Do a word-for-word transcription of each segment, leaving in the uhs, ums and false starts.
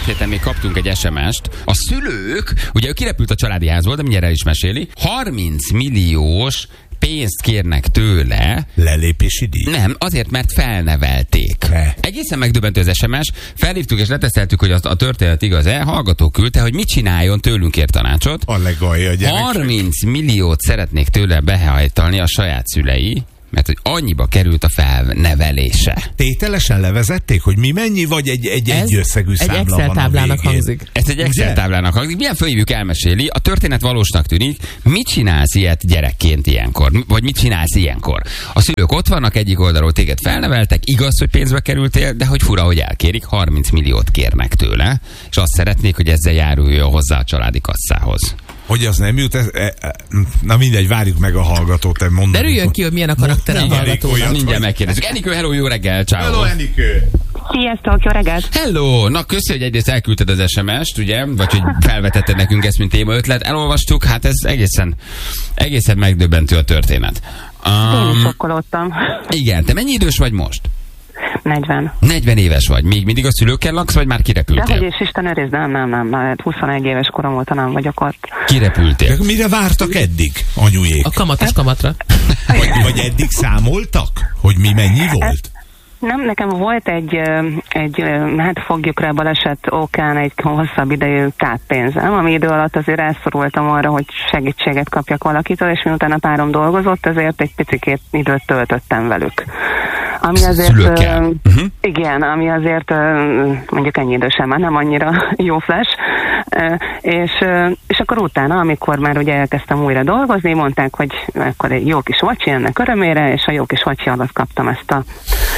héten még kaptunk egy es em est. A szülők, ugye ő kirepült a családi házból, de mindjárt el is meséli, harminc milliós pénzt kérnek tőle. Lelépési díj? Nem, azért, mert felnevelték. Ne. Egészen megdöbbentő az es em es. Felhívtuk és leteszteltük, hogy a történet igaz-e. Hallgató küldte, hogy mit csináljon, tőlünk ér tanácsot. A legalja, gyerek. harminc milliót szeretnék tőle behajtani a saját szülei, mert hogy annyiba került a felnevelése. Tételesen levezették, hogy mi mennyi, vagy egy, egy, egy összegű számla egy Excel van táblának hangzik. Ez egy Excel táblának hangzik. Milyen fölhívjuk, elmeséli. A történet valósnak tűnik. Mit csinálsz ilyet gyerekként ilyenkor? Vagy mit csinálsz ilyenkor? A szülők ott vannak, egyik oldalról téged felneveltek, igaz, hogy pénzbe kerültél, de hogy fura, hogy elkérik, harminc milliót kérnek tőle, és azt szeretnék, hogy ezzel járuljon hozzá a családi kasszához. Hogy az nem jut, ez, e, e, na mindegy, várjuk meg a hallgatót. Derüljön ki, hogy milyen a karakter a hallgatónak. Mindjárt megkérdezzük. Enikő, hello, jó reggel, ciao. Hello, Enikő. Sziasztok, jó reggelt! Hello! Na, köszi, hogy egyrészt elküldted az es em est, ugye? Vagy hogy felvetetted nekünk ezt, mint téma ötlet. Elolvastuk, hát ez egészen, egészen megdöbbentő a történet. Um, Én is sokkolódtam. Igen, te mennyi idős vagy most? negyven. negyven éves vagy. Még mindig a szülőkkel laksz, vagy már kirepültél? Dehogy is, Isten őrizd, nem, nem, nem, nem. huszonegy éves korom óta nem vagyok ott. Kirepültél. De mire vártak eddig, anyujék? A kamatos kamatra. Vagy, vagy eddig számoltak, hogy mi mennyi volt? Nem, nekem volt egy, egy hát fogjuk rá baleset okán egy hosszabb idejű táppénzem, ami idő alatt azért elszorultam arra, hogy segítséget kapjak valakitől, és miután a párom dolgozott, ezért egy picikét időt töltöttem velük. Ami azért, uh, uh-huh. igen, ami azért uh, mondjuk ennyi idősen már nem annyira jó flash, uh, és, uh, és akkor utána, amikor már ugye elkezdtem újra dolgozni, mondták, hogy akkor egy jó kis vacsi ennek örömére, és a jó kis vacsi alatt kaptam ezt a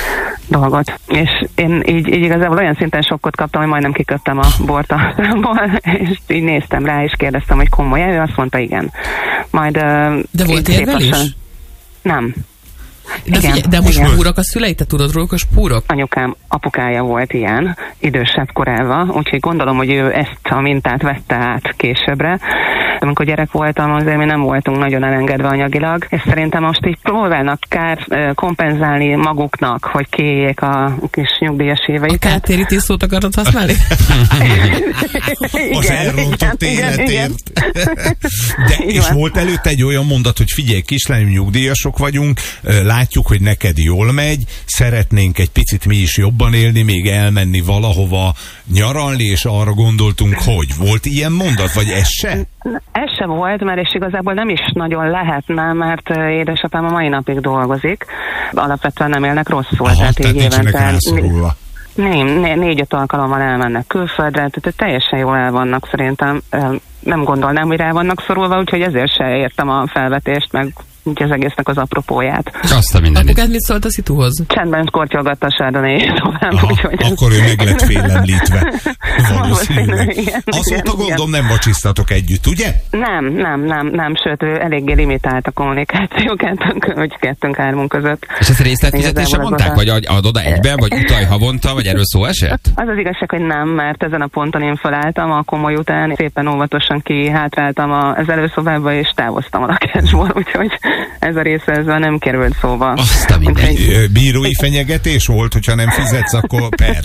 dolgot. És én így, így igazából olyan szinten sokkot kaptam, hogy majdnem kiköptem a bort a számból, és így néztem rá, és kérdeztem, hogy komoly, ő azt mondta, igen. Majd, uh, de volt érvelés? Nem. De, igen, figyelj, de most igen. Spúrok a szülei? Te tudod róluk a Spúrok? Anyukám apukája volt ilyen, idősebb korában, úgyhogy gondolom, hogy ő ezt a mintát vette át későbbre. Amikor gyerek voltam, azért mi nem voltunk nagyon elengedve anyagilag, és szerintem most így próbálnak kár kompenzálni maguknak, hogy kiéljék a kis nyugdíjas éveiket. A kártérítés szót akarod használni? Az elrontott életért. De és volt előtte egy olyan mondat, hogy figyelj, kislányom, nyugdíjasok vagyunk, látjuk, hogy neked jól megy, szeretnénk egy picit mi is jobban élni, még elmenni valahova nyaralni, és arra gondoltunk, hogy volt ilyen mondat, vagy ez se? Ez se volt, mert és igazából nem is nagyon lehetne, mert édesapám a mai napig dolgozik. Alapvetően nem élnek rosszul. Aha, tehát tehát így nincsenek évente rászorulva. Négy, négy-öt alkalommal elmennek külföldre, tehát teljesen jól el vannak szerintem. Nem gondolnám, hogy rá vannak szorulva, úgyhogy ezért se értem a felvetést, meg úgy az egésznek az apropóját. Azt a mindenit. Apukád mit szólt a szituhoz? Csendben kortyolgatta a Sárdonét tovább. Úgyhogy akkor ő meg lett félemlítve. Valószínűleg. Azóta gondolom nem vacsisztatok együtt, ugye? Nem, nem, nem, nem, sőt, eléggé limitált a kommunikáció kettőnk, kettőnk hármunk között. És ezt részletfizetésre mondták? Vagy adod oda egyben, vagy utalj havonta, vagy erről szó esett? Az az igazság, hogy nem, mert ezen a ponton én felálltam a komoly után, szépen óvatosan kihátráltam az előszobába, és távoztam a lakásból, úgyhogy ez a része ezzel nem került szóba. Azt a mindegy. Bírói fenyegetés volt, hogyha nem fizetsz, akkor per.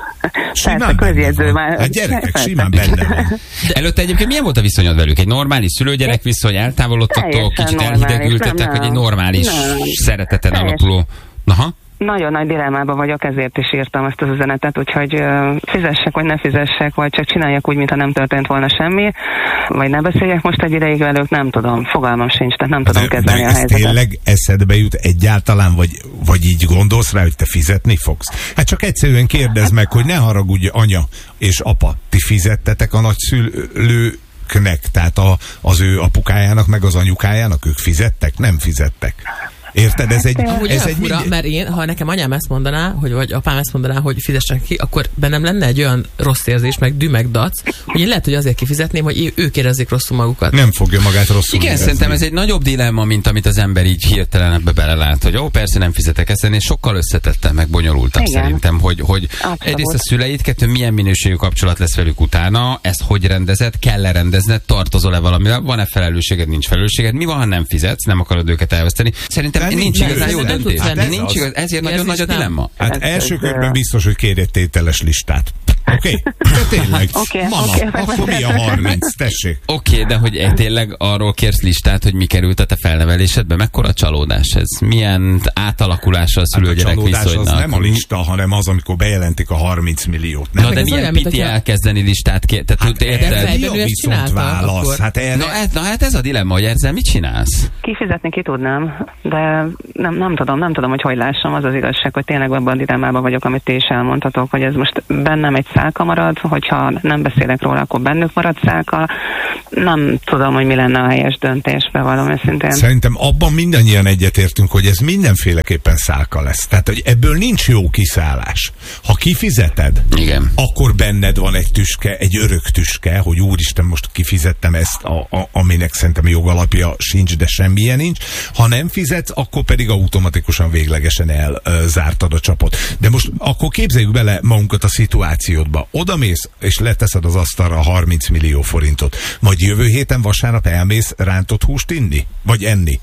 Simán benne van. Hát gyerekek, simán benne van. De előtte egyébként milyen volt a viszonyod velük? Egy normális szülő-gyerek viszony, eltávolodtatok, kicsit elhidegültetek, hogy egy normális nem. szereteten Teljes. alapuló... Aha. Nagyon nagy dilemmában vagyok, ezért is írtam ezt az üzenetet, úgyhogy uh, fizessek, vagy ne fizessek, vagy csak csináljak úgy, mintha nem történt volna semmi, vagy ne beszéljek most egy ideig velük, nem tudom, fogalmam sincs, tehát nem tudom de, kezelni de a helyzetet. tényleg eszedbe jut egyáltalán, vagy, vagy így gondolsz rá, hogy te fizetni fogsz? Hát csak egyszerűen kérdezd meg, hogy ne haragudj, anya és apa, ti fizettetek a nagyszülőknek, tehát a, az ő apukájának, meg az anyukájának, ők fizettek? Nem fizettek. Érted? Ez egy... Amúgy ez olyan egy fura, mind... mert én, ha nekem anyám ezt mondaná, hogy, vagy apám ezt mondaná, hogy fizessenek ki, akkor bennem lenne egy olyan rossz érzés, meg dű, meg dac, hogy én lehet, hogy azért kifizetném, hogy ők érezzék rosszul magukat. Nem fogja magát rosszul Igen, szerintem ez egy nagyobb dilemma, mint amit az ember így hirtelen ebbe belelát, hogy ó, persze nem fizetek ezt, és sokkal összetettem, meg bonyolultabb Igen. szerintem, hogy, hogy egyrészt a szüleid, kettő, milyen minőségű kapcsolat lesz velük utána, ezt hogy rendezed, kell-e rendezned, tartozol-e valamivel, van-e felelősséged, nincs felelősséged, mi van, ha nem fizetsz, nem akarod őket elveszteni. Szerintem nincs, nincs igazán jó döntés. Hát ez nincs igaz, ezért nagyon nagy a dilemma. Hát első körben biztos, hogy kérj egy tételes listát. Oké? Okay? Tényleg. Oké, Mama, oké, akkor mi a harminc? Tessék. Oké, okay, de hogy tényleg arról kérsz listát, hogy mi került a te felnevelésedbe? Mekkora csalódás ez? Milyen átalakulása a szülő-gyerek hát a csalódás viszonynak? az nem a lista, hanem az, amikor bejelentik a harminc milliót. Nem? Na, de milyen piti elkezdeni listát kér? Tehát Hát érted? Mi a viszont válasz? Hát erre... na, ez, na hát ez a dilemma, hogy ezzel mit csinálsz? Kifizetni ki tudnám, de nem, nem tudom, nem tudom, hogy hogy lássam. Az az igazság, hogy tényleg abban a dilemmában vagyok, amit ti is elmondhatok, hogy ez most bennem egy szálka marad, hogyha nem beszélek róla, akkor bennük marad szálka. Nem tudom, hogy mi lenne a helyes döntés, bevallom őszintén. Szerintem abban mindannyian egyetértünk, hogy ez mindenféleképpen szálka lesz. Tehát, hogy ebből nincs jó kiszállás. Ha kifizeted, igen, akkor benned van egy tüske, egy örök tüske, hogy úristen, most kifizettem ezt, a, a, aminek szerintem jogalapja sincs, de semmilyen nincs. Ha nem fizetsz, akkor pedig automatikusan véglegesen elzártad a csapot. De most akkor képzeljük bele magunkat a szituációdba. Odamész, és leteszed az asztalra a harminc millió forintot. Majd jövő héten vasárnap elmész rántott húst inni? Vagy enni?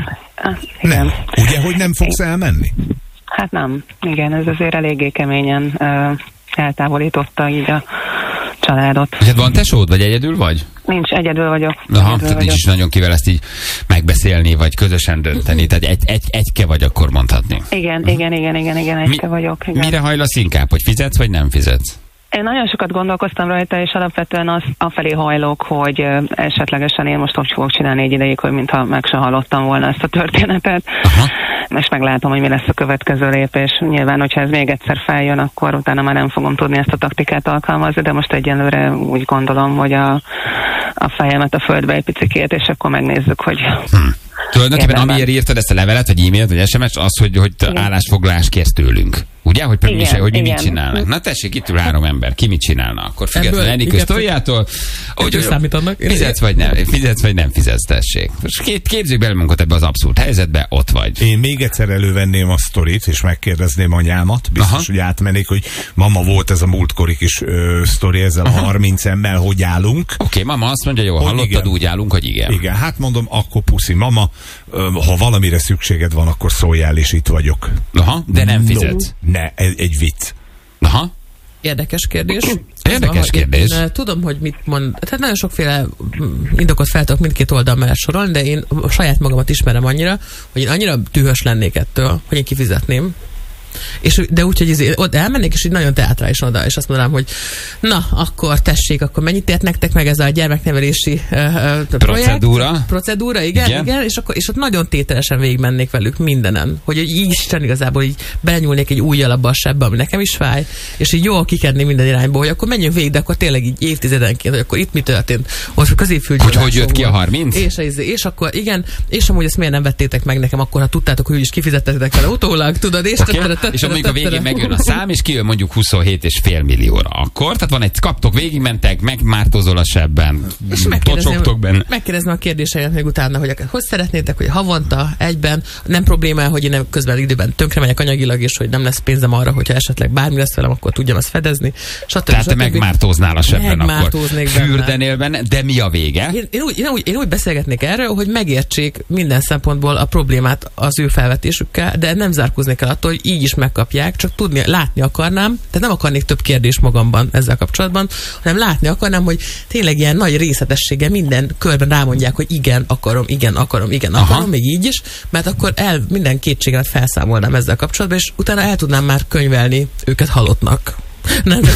Igen. Nem. Ugye, hogy nem fogsz elmenni? Hát nem. Igen, ez azért eléggé keményen uh, eltávolította így a családot. És van tesód, vagy egyedül vagy? Nincs, egyedül vagyok. Aha, egyedül tehát nincs vagyok. is nagyon kivel ezt így megbeszélni, vagy közösen dönteni. Tehát egy, egy, egyke vagy, akkor mondhatni. Igen, igen, igen, igen, igen, egyke vagyok. Igen. Mire hajlasz inkább, hogy fizetsz, vagy nem fizetsz? Én nagyon sokat gondolkoztam rajta, és alapvetően az afelé hajlok, hogy ö, esetlegesen én most úgy fogok csinálni egy ideig, hogy mintha meg se hallottam volna ezt a történetet. Aha. És meglátom, hogy mi lesz a következő lépés. Nyilván, hogyha ez még egyszer feljön, akkor utána már nem fogom tudni ezt a taktikát alkalmazni, de most egyelőre úgy gondolom, hogy a, a fejemet a földbe egy picikét, és akkor megnézzük, hogy... Hmm. Tulajdonképpen Érdemben. amiért írtad ezt a levelet, vagy e-mailt, vagy es em es, az, hogy, hogy állásfoglalást kérsz tőlünk. Ugye? Hogy, Igen, mi, se, hogy mi mit igen. csinálnak. Na tessék, itt ül három ember. Ki mit csinálna? Akkor függetlenül Ebből Enikő igen, sztoriától, hogy hogy számítanak. fizetsz vagy nem, fizetsz vagy nem fizetsz, tessék. Most két, képzeljük bele magunkat ebbe az abszurd helyzetbe, ott vagy. Én még egyszer elővenném a sztorit, és megkérdezném anyámat. Biztos, Aha. hogy átmennék, hogy mama, volt ez a múltkori kis ö, sztori ezzel Aha. a harminc emmel, hogy állunk. Oké, okay, mama azt mondja, jó, Hogy hallottad, igen. úgy állunk, hogy igen. Igen, hát mondom, akkor puszi, mama, ö, ha valamire szükséged van, akkor szóljál, és itt vagyok. Aha, de nem fizetsz. No. Ne, egy, egy vicc. Aha. Érdekes kérdés. Érdekes Az van, kérdés. Én, én tudom, hogy mit mond. Tehát nagyon sokféle indokot fel tudok mindkét oldal mellett sorolni, de én a saját magamat ismerem annyira, hogy én annyira dühös lennék ettől, hogy én kifizetném. És, de úgy, hogy izé, oda elmennék, és így nagyon teátrálisan oda, és azt mondanám, hogy na, akkor tessék, akkor mennyit ért nektek meg ez a gyermeknevelési uh, uh, Procedúra. projekt? Procedúra, igen, igen, igen, és akkor és ott nagyon tételesen végigmennék velük mindenen, hogy így Isten igazából így belenyúlnék egy újjal abba a sebbe, ami nekem is fáj, és így jól kikedni minden irányból, hogy akkor menjünk végig, de akkor tényleg így évtizedenként, hogy akkor itt mi történt. Most középfülgyulladásom Hogy hogy jött ki a harminc? És, és, és akkor igen, és amúgy ezt miért nem vettétek meg nekem, akkor ha tudtátok, hogy úgyis kifizettetek vele utólag, tudod, és Okay. tettere, És amikor a végén megjön a szám, és kijön mondjuk huszonhét és fél millióra. Akkor, tehát van egy, kaptok, végigmentek, megmártozol a sebben, tocsogtok benne. Megkérdezném a kérdéseimet még utána, hogy hogy szeretnétek, hogy havonta, egyben, nem probléma, hogy én közben időben tönkre megyek anyagilag, és hogy nem lesz pénzem arra, hogyha esetleg bármi lesz velem, akkor tudjam ezt fedezni. Stb. Tehát te megmártóznál a sebben akkor. Megmártóznék benne. Fürdenél benne, de mi a vége? Én, én, úgy, én, úgy, én úgy beszélgetnék erről, hogy megértsék minden szempontból a problémát az ő felvetésükkel, de nem zárkóznék el attól, hogy így is megkapják, csak tudni, látni akarnám, tehát nem akarnék több kérdés magamban ezzel kapcsolatban, hanem látni akarnám, hogy tényleg ilyen nagy részletességgel minden körben rámondják, hogy igen, akarom, igen, akarom, igen, akarom, Aha. még így is, mert akkor el minden kétségemet felszámolnám ezzel kapcsolatban, és utána el tudnám már könyvelni őket halottnak. Nem, de,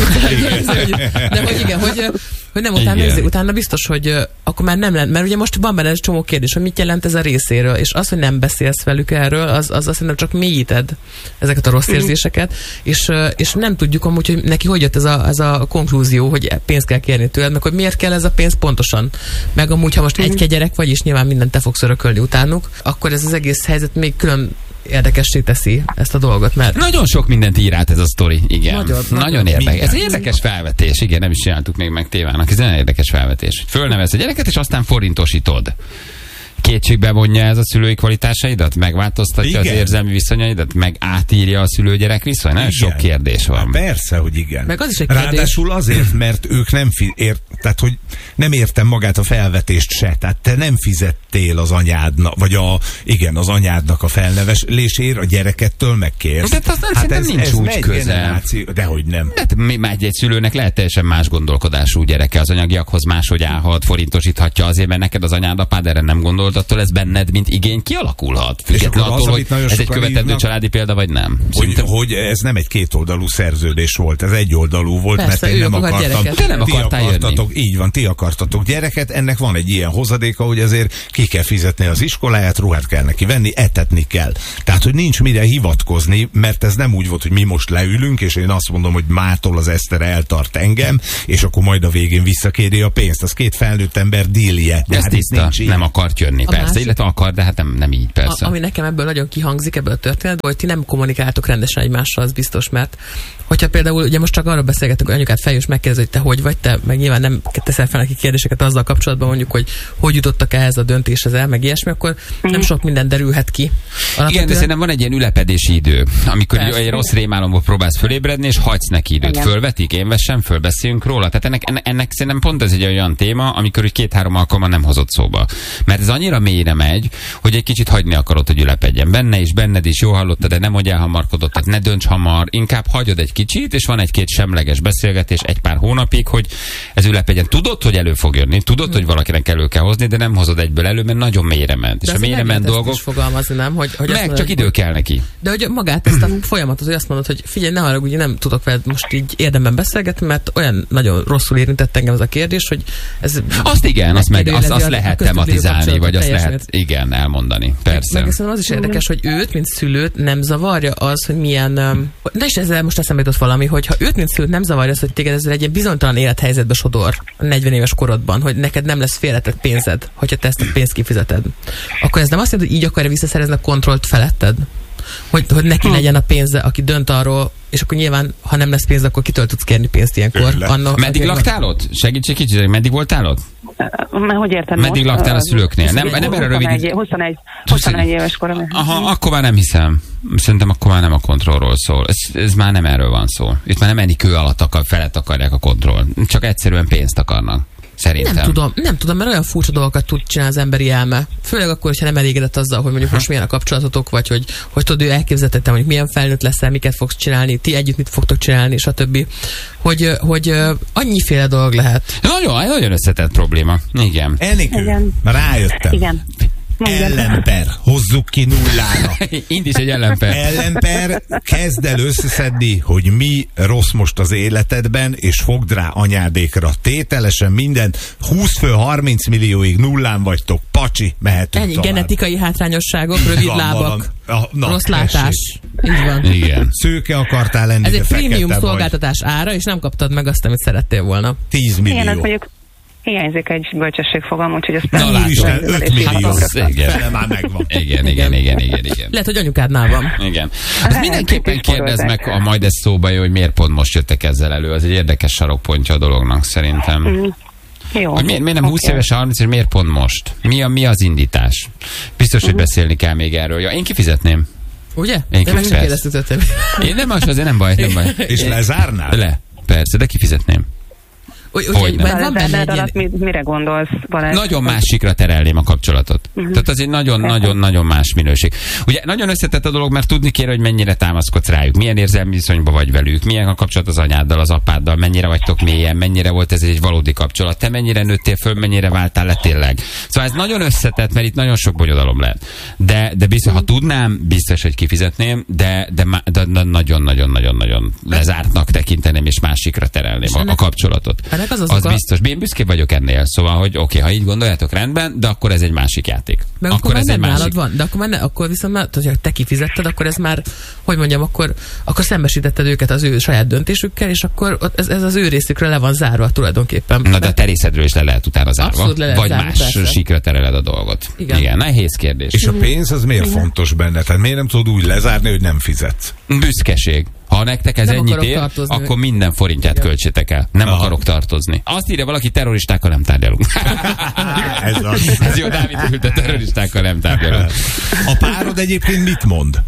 de, de hogy igen, hogy, hogy nem utána, nézzük, utána biztos, hogy uh, akkor már nem lenne, mert ugye most van benne egy csomó kérdés, hogy mit jelent ez a részéről, és az, hogy nem beszélsz velük erről, az, az azt hiszem csak mélyíted ezeket a rossz érzéseket, és, uh, és nem tudjuk amúgy, hogy neki hogy jött ez a, ez a konklúzió, hogy pénzt kell kérni tőled, meg hogy miért kell ez a pénz pontosan. Meg amúgy, ha most egy gyerek vagy, és nyilván mindent te fogsz örökölni utánuk, akkor ez az egész helyzet még külön érdekessé teszi ezt a dolgot, mert... Nagyon sok mindent ír át ez a sztori, igen. Nagyon, nagyon érdekes. Ez egy érdekes felvetés, igen, nem is csináltuk még meg tévának. Ez egy érdekes felvetés. Fölnevelsz a gyereket, és aztán forintosítod. kétségbe vonja ez a szülői kvalitásaidat? Megváltoztatja Igen. az érzelmi viszonyaidat? Meg átírja a szülő-gyerek viszony? Nagyon Igen. sok kérdés van. Hát persze, hogy igen. Meg az is egy kérdés. Ráadásul azért, mert ők nem fi- ért, tehát hogy nem értem magát a felvetést se. Tehát te nem fizettél az anyádnak, vagy a, igen, az anyádnak a felnevelésért, a gyerekettől megkérsz. De azt szerintem nincs úgy megy köze. generáció- Dehogy nem. Hát mi- már egy szülőnek lehet teljesen más gondolkodású gyereke, az anyagiakhoz máshogy állhat, forintosíthatja azért, mert neked az anyád, apád erre nem gondolt, attól ez benned, mint igény kialakulhat. Független akkor az, attól, amit hogy nagyon ez egy sokan követendő hívnak, családi példa, vagy nem. Hogy, Szerintem- hogy ez nem egy kétoldalú szerződés volt, ez egyoldalú volt, Persze, mert én ő nem akar akartam. gyereket. Te nem Ti akartál akartatok, így van, ti akartatok gyereket, ennek van egy ilyen hozadéka, hogy azért ki kell fizetni az iskoláját, ruhát kell neki venni, etetni kell. Tehát, hogy nincs mire hivatkozni, mert ez nem úgy volt, hogy mi most leülünk, és én azt mondom, hogy mától az Eszter eltart engem, és akkor majd a végén visszakéri a pénzt. Az két felnőtt ember dílje. De Ez hát itt tiszta, nincs ilyen. nem akart jönni, A persze, másik- illetve akar, de hát nem, nem így, persze. A, ami nekem ebből nagyon kihangzik ebből a történetből, hogy ti nem kommunikáltok rendesen egymással, az biztos, mert hogyha például, ugye most csak arról beszélgetünk, hogy anyukát feljön és megkérdezi, hogy te hogy vagy, te meg nyilván nem teszel fel neki kérdéseket azzal kapcsolatban, mondjuk, hogy hogy jutottak ehhez a döntéshez el, meg ilyesmi, akkor nem sok minden derülhet ki. Igen, de Alapvetően- szerintem van egy ilyen ülepedési idő, amikor Persze. egy rossz rémálomból próbálsz fölébredni, és hagysz neki időt. Igen. Fölvetik, én vessem, fölbeszéljünk róla. Tehát ennek, ennek, ennek szerintem pont ez egy olyan téma, amikor úgy két-három alkalommal nem hozott szóba. Mert ez annyira mélyre megy, hogy egy kicsit hagyni akarod, hogy ülepedjen benne is, benned is, jó hallottad, de nem hogy elhamarkodott, tehát ne dönts hamar, inkább hagyod egy kicsit, és van egy-két semleges beszélgetés egy pár hónapig, hogy ez ülepedjen. Tudod, hogy elő fog jönni, tudod, hogy valakinek elő kell hozni, de nem hozod egyből elő, mert nagyon mélyre ment. És De a azért mélyre meg ment lehet ezt dolgok, is fogalmazni, nem? Hogy, hogy azt meg mondod, csak idő kell neki. De hogy magát ezt a folyamatot, hogy azt mondod, hogy figyelj, ne haragudj, nem tudok veled most így érdemben beszélgetni, mert olyan nagyon rosszul érintett engem ez a kérdés, hogy ez... Azt igen, azt, meg, azt, azt megkérdőjelezi a lehet köztük lévő tematizálni, vagy azt kapcsolatot lehet, igen, elmondani. Persze. Meg szerintem az is érdekes, hogy őt, mint szülőt nem zavarja az, hogy milyen... Um, de is ezzel most eszembe jutott valami, hogy ha őt, mint szülőt nem zavarja az, hogy téged ezzel egy ilyen bizonytalan élethelyzetbe sodor a negyven éves korodban, hogy neked nem lesz félretett pénzed, hogyha te ezt a pénzt kifizeted. Akkor ez nem azt jelenti, hogy így akarja visszaszerezni a kontrollt feletted? Hogy, hogy neki legyen a pénze, aki dönt arról, és akkor nyilván, ha nem lesz pénz, akkor kitől tudsz kérni pénzt ilyenkor? Anno, Meddig laktál ott? Segíts egy kicsit, meddig voltál ott? Mert hogy érted Meddig most? laktál a szülőknél? Nem, huszonegy- nem erre rövid... huszonegy, huszonegy, huszonegy éves korom. Aha, akkor már nem hiszem. Szerintem akkor már nem a kontrollról szól. Ez, ez már nem erről van szó. Itt már nem ennyi kő alatt akar, felett akarják a kontroll. Csak egyszerűen pénzt akarnak. Szerintem. Nem tudom, nem tudom, mert olyan furcsa dolgokat tud csinálni az emberi elme. Főleg akkor, hogyha nem elégedett azzal, hogy mondjuk most milyen a kapcsolatotok, vagy hogy, hogy tudod, ő elképzeltettem, hogy milyen felnőtt leszel, miket fogsz csinálni, ti együtt mit fogtok csinálni, stb. Hogy, hogy annyiféle dolog lehet. Nagyon, nagyon összetett probléma. Igen. Enikő, Igen. rájöttem. Igen. Igen. Ellenper, hozzuk ki nullára. Indíts egy ellenper. Ellenper, kezd el összeszedni, hogy mi rossz most az életedben, és fogd rá anyádékra tételesen mindent. húsz fő, harminc millióig nullán vagytok, pacsi, mehetünk Ennyi tovább. genetikai hátrányosságok, rövid Van lábak, valami- Ah, na, rossz tessék. látás. Így van. Igen. Szőke akartál lenni, Ez de egy fekete prémium vagy. szolgáltatás ára, és nem kaptad meg azt, amit szerettél volna. tíz Igen, ez millió. mondjuk hiányzik egy bölcsességfogalom, úgyhogy ezt Na, látod. Úristen, öt millió. Hát az- igen. Fele már megvan. Igen, igen, igen, igen, igen. Lehet, hogy anyukádnál van. Igen. Hát, Azt mindenképpen kis kérdezd meg, forrózák. ha majd ez szóba jön, hogy miért pont most jöttek ezzel elő. Az egy érdekes sarokpontja a dolognak szerintem. Mm. Jó. Hogy miért, miért nem húsz Oké. éves, harminc éves, miért pont most? Mi, a, mi az indítás? Biztos, hogy beszélni kell még erről. Ja, én kifizetném. Ugye? Én De meg sem persze. kérdeztük tőlem. Én nem, az azért nem baj, nem baj. És lezárnál? Le. Persze, de kifizetném. Úgy, Hogy úgy, nem? van benne egy De ilyen... alatt mi, mire gondolsz, Balázs? Nagyon másikra terelném a kapcsolatot. Uh-huh. Tehát az egy nagyon-nagyon-nagyon más minőség. Ugye nagyon összetett a dolog, mert tudni kér, hogy mennyire támaszkodsz rájuk, milyen érzelmi viszonyban vagy velük, milyen a kapcsolat az anyáddal, az apáddal, mennyire vagytok mélyen, mennyire volt ez egy valódi kapcsolat, te mennyire nőttél föl, mennyire váltál le tényleg. Szóval ez nagyon összetett, mert itt nagyon sok bonyodalom lehet. De, de biztos, ha tudnám, biztos, hogy kifizetném, de, de, má- de, de nagyon-nagyon-nagyon-nagyon lezártnak tekinteném, és másikra terelném a, a kapcsolatot. Ennek az az Az oka- biztos. Én büszke vagyok ennél, szóval, hogy oké, ha így gondoljátok, rendben, de akkor ez egy másik játék. Meg akkor, ez már egy nem másik. nálad van, de akkor, már ne, akkor viszont már, tehát, ha te kifizetted, akkor ez már, hogy mondjam, akkor, akkor szembesítetted őket az ő saját döntésükkel, és akkor ott ez, ez az ő részükről le van zárva tulajdonképpen. Na, de a terészedről is le lehet utána zárva. Abszolút le lehet Vagy zárni, más persze. síkra tereled a dolgot. Igen. Igen, nehéz kérdés. És a pénz az miért fontos benne? Tehát miért nem tudod úgy lezárni, hogy nem fizetsz? Büszkeség. Ha nektek ez Nem ennyit akarok ér, tartozni. akkor minden forintját Igen. költsétek el. Nem Aha. akarok tartozni. Azt írja valaki, terroristákkal nem tárgyalunk. Ez, az. Ez jó, Dávid ült, terroristákkal nem tárgyalunk. A párod egyébként mit mond?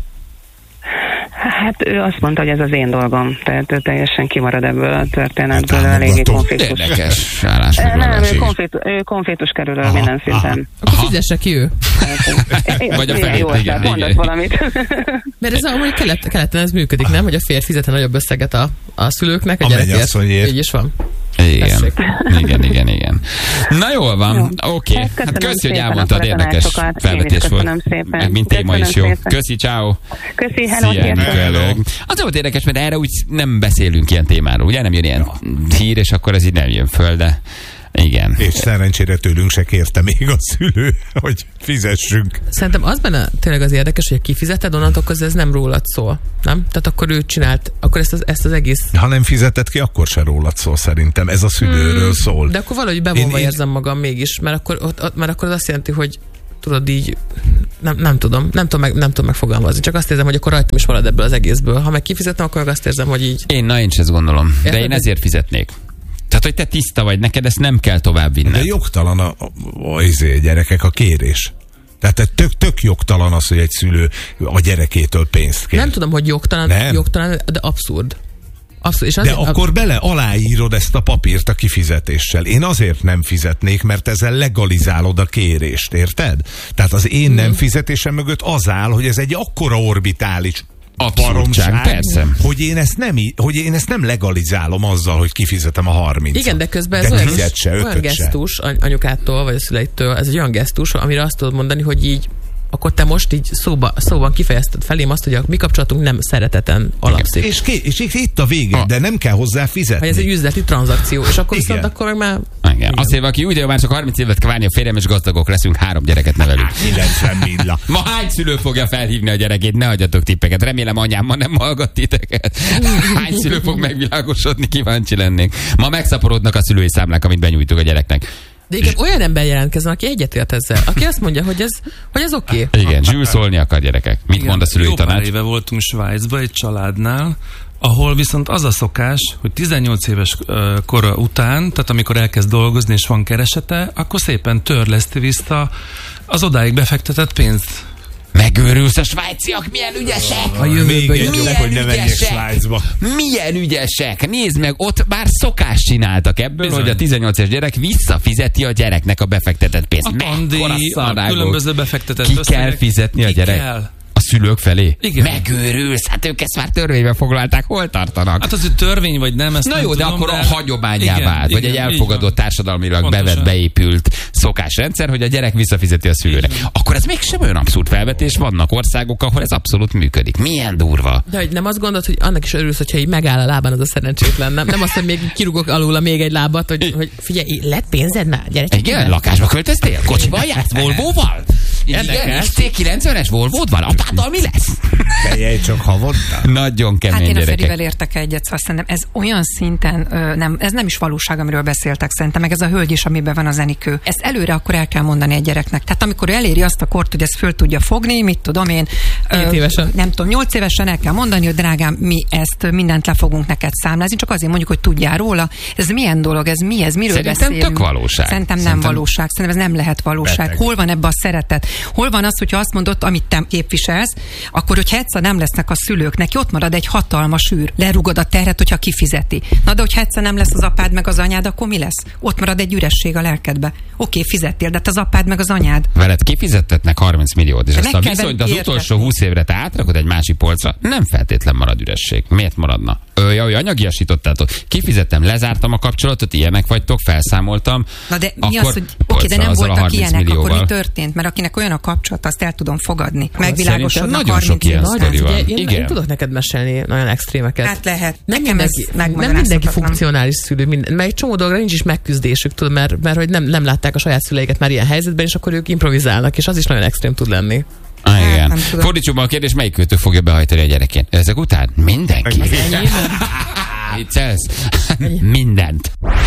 Hát ő azt mondta, hogy ez az én dolgom, tehát ő teljesen kimarad ebből a történetből, Hát eléggé támogató. konfliktus. Érdekes Nem, állásfoglalás. ő, konfliktus, ő konfliktus kerül Aha, minden szinten. Akkor Aha. fizesse ki ő. Vagy a Milyen felét, jó igen, ötlet, mondott igen. valamit. Mert ez amúgy kelet, keleten ez működik, nem? Hogy a férj fizet nagyobb összeget a, a szülőknek, a A gyerekért. mennyasszonyért. Így is van. Igen. Tessék. igen, igen, igen. Na jól van, Jó. oké. Hát Hát köszönöm köszi, hogy szépen elmondtad, akkor a érdekes tanácsokat. felvetés Én is volt. köszönöm szépen. Meg mint téma is jó. Köszönöm szépen. Köszi, ciao. Köszi, hello, Szia, sziasztok. hello. Az volt érdekes, mert erre úgy nem beszélünk ilyen témáról, ugye? Nem jön ilyen hír, és akkor ez így nem jön föl, de igen. És szerencsére tőlünk se kérte még a szülő, hogy fizessünk. Szerintem az benne tényleg az érdekes, hogy kifizeted, onnantól közben ez nem rólad szól. Nem? Tehát akkor ő csinált, akkor ezt az, ezt az egész... Ha nem fizetett ki, akkor se rólad szól szerintem. Ez a szülőről szól. De akkor valahogy bevonva Én- én- érzem magam mégis, mert akkor, ott, ott, mert akkor az azt jelenti, hogy tudod így, nem, nem tudom, nem tudom, meg, nem tudom megfogalmazni. Csak azt érzem, hogy akkor rajtam is marad ebből az egészből. Ha meg kifizetem, akkor meg azt érzem, hogy így... Én, na én is ezt gondolom. De Érted? én ezért fizetnék. Tehát, hogy te tiszta vagy, neked ezt nem kell tovább De vinned. jogtalan a, a, a, izé, gyerekek a kérés. Tehát tök, tök jogtalan az, hogy egy szülő a gyerekétől pénzt kér. Nem tudom, hogy jogtalan, Nem. jogtalan de abszurd. Abszurd. És De azért, akkor bele aláírod ezt a papírt a kifizetéssel. Én azért nem fizetnék, mert ezzel legalizálod a kérést, érted? Tehát az én nem fizetésem mögött az áll, hogy ez egy akkora orbitális Abszurdság, baromság, persze. hogy én, ezt nem, í- hogy én ezt nem legalizálom azzal, hogy kifizetem a harmincat. Igen, de közben ez de olyan, tized se, olyan ötöt se. gesztus any- anyukától, vagy a szüleitől, ez egy olyan gesztus, amire azt tudod mondani, hogy így akkor te most így szóba, szóban kifejezted felém azt, hogy a mi kapcsolatunk nem szereteten alapszik. És, ké, és itt a vége, Ah. de nem kell hozzá fizetni. Hogy ez egy üzleti tranzakció, és akkor Igen. viszont akkor meg már... Igen. Azt mondja, aki úgy, hogy már csak harminc évet kell várni a férjem, és gazdagok leszünk, három gyereket nevelünk. kilencven milla. Ma hány szülő fogja felhívni a gyerekét? Ne adjatok tippeket. Remélem anyám ma nem hallgat titeket. Hány szülő fog megvilágosodni? Kíváncsi lennék. Ma megszaporodnak a szülői számlák, amit benyújtunk a gyereknek. De igen, olyan ember jelentkezzen, aki egyetért ezzel, aki azt mondja, hogy ez, hogy ez oké. Okay. Igen, Zsül szólni akar, gyerekek. Mit Igen, mond a szülői jó pár tanács? éve voltunk Svájcba egy családnál, ahol viszont az a szokás, hogy tizennyolc éves ö, kora után, tehát amikor elkezd dolgozni és van keresete, akkor szépen törleszti vissza az odáig befektetett pénzt. Megőrülsz, a svájciak milyen ügyesek! A jövőből Még egy jön. jobb, Milyen hogy ne menjek ügyesek! Svájcba. Milyen ügyesek! Nézd meg, ott már szokást csináltak ebből, Bizony. hogy a tizennyolc éves gyerek visszafizeti a gyereknek a befektetett pénzt. A Mekkora tandíj, a szarrágok. különböző befektetett Ki összegek. kell fizetni a Ki gyerek? kell. A szülők felé? Igen. Megőrülsz, hát ők ezt már törvénybe foglalták, hol tartanak? Hát az, hogy törvény vagy nem, ezt Na nem jó, de tudom, akkor a hagyományá Igen, vált, vagy igen, egy így elfogadott van. társadalmilag Pontosan. bevett, beépült szokásrendszer, hogy a gyerek visszafizeti a szülőnek. Akkor ez mégsem olyan abszurd felvetés, vannak országok, ahol ez abszolút működik. Milyen durva. De hogy nem azt gondolod, hogy annak is örülsz, hogyha így megáll a lábán az a szerencsétlen, nem? Nem azt, hogy még kirúgok alul még egy lábat, hogy, hogy figyelj, lett pénzed már, gyere csak Igen, ide. lakásba költöztél? Kocsiban jársz? Volvóval? Igen, Érdekes. iksz cé kilencvenes Volvód van? Apáddal mi lesz? Feljej csak havottál. Nagyon Hát kemény én a gyerekek. Ferivel értek egyet, szóval szerintem ez olyan szinten, ö, nem, ez nem is valóság, amiről beszéltek szerintem, meg ez a hölgy is, amiben van az Enikő. Ezt előre akkor el kell mondani egy gyereknek. Tehát amikor ő eléri azt a kort, hogy ezt föl tudja fogni, mit tudom én, Hét évesen. nem tudom, nyolc évesen el kell mondani, hogy drágám, mi ezt mindent le fogunk neked számlázni, csak azért mondjuk, hogy tudjál róla. Ez milyen dolog, ez mi, ez miről Szerintem beszélünk? tök valóság. Szerintem nem Szerintem- valóság, szerintem ez nem lehet valóság. Beteg. Hol van ebbe a szeretet? Hol van az, hogyha azt mondod, amit te képviselsz, akkor hogyha egyszer nem lesznek a szülők, neki ott marad egy hatalmas űr. Lerugod a terhet, hogyha kifizeti. Na de hogyha egyszer nem lesz az apád meg az anyád, akkor mi lesz? Ott marad egy üresség a lelkedbe. Oké, fizettél, de hát az apád meg az anyád. Veled kifizettetnek harminc milliót, és De ezt meg a kell viszonyt az bennük utolsó értetni. húsz évre te átrakod egy másik polcra, nem feltétlen marad üresség. Miért maradna? Ö, ja, hogy anyagiasítottátok. Kifizettem, lezártam a kapcsolatot, ilyenek vagytok, felszámoltam. Na de mi akkor az, hogy oké, de polcra nem azzal a voltak harminc ilyenek, akkor millióval. mi történt? Mert akinek olyan a kapcsolat, azt el tudom fogadni. Megvilágosodnak Szerintem nagyon sok harminc ilyen év sztori után. van. Ugye, én, Igen. én tudok neked mesélni nagyon extrémeket. Hát lehet. Nem Nekem ez mindenki, nem mindenki megmagyarázhatatlan. funkcionális szülő, minden, mert egy csomó dologra nincs is megküzdésük, tudod, mert, mert hogy nem, nem látták a saját szüleiket már ilyen helyzetben, és akkor ők improvizálnak, és az is nagyon extrém tud lenni. Ah, igen. nem tudom. Fordítsuk meg a kérdést, melyik költő fogja behajtani a gyerekén? Ezek után? Mindenki. Viccelsz? Mindent.